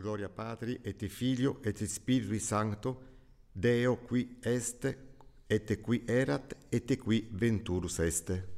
gloria Patri et Filio et Spiritui Sancto, Deo qui est, et qui erat, et qui venturus est.